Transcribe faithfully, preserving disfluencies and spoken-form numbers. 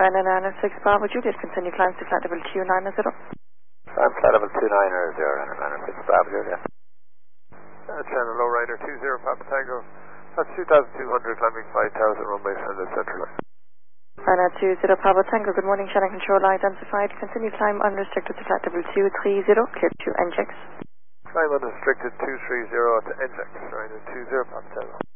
Ryanair nine oh six Bravo Juliet, continue climb to flight level two nine zero. I'm flight level two nine zero, Ryanair nine oh six Bravo Juliet. Uh, channel low rider two zero Papa Tango. That's two thousand two hundred, climbing five thousand, runway standard central line. Ryanair two zero Papa Tango, good morning, channel control identified. Continue climb unrestricted to flight level two three zero, clear to N J X. Climb unrestricted two three zero to N J X, Ryanair two zero Papa Tango.